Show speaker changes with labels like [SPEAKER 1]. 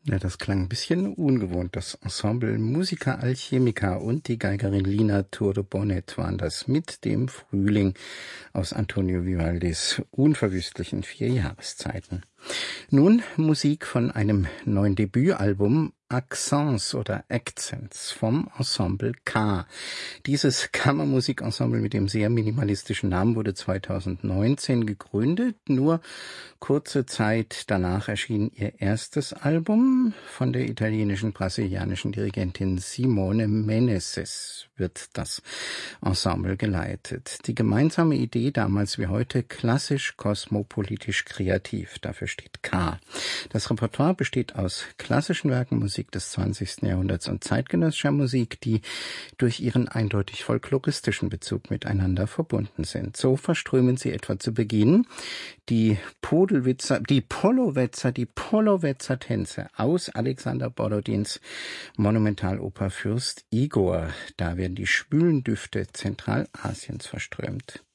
[SPEAKER 1] Ja, das klang ein bisschen ungewohnt. Das Ensemble Musica Alchemica und die Geigerin Lina Turdo-Bonnet waren das mit dem Frühling aus Antonio Vivaldis unverwüstlichen 4 Jahreszeiten. Nun Musik von einem neuen Debütalbum, Accents oder Accents vom Ensemble K. Dieses Kammermusikensemble mit dem sehr minimalistischen Namen wurde 2019 gegründet. Nur kurze Zeit danach erschien ihr erstes Album. Von der italienischen-brasilianischen Dirigentin Simone Meneses wird das Ensemble geleitet. Die gemeinsame Idee, damals wie heute klassisch, kosmopolitisch, kreativ. Dafür steht K. Das Repertoire besteht aus klassischen Werken, Musik des 20. Jahrhunderts und zeitgenössischer Musik, die durch ihren eindeutig folkloristischen Bezug miteinander verbunden sind. So verströmen sie etwa zu Beginn die Pollowetzer-Tänze aus Alexander Borodins Monumentaloper Fürst Igor. Da werden die schwülen Düfte Zentralasiens verströmt.